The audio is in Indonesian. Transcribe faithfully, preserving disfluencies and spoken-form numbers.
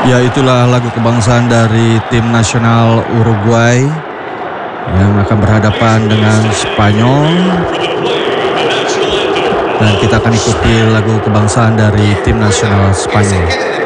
Ya, itulah lagu kebangsaan dari tim nasional Uruguay yang akan berhadapan dengan Spanyol. Dan kita akan ikuti lagu kebangsaan dari tim nasional Spanyol.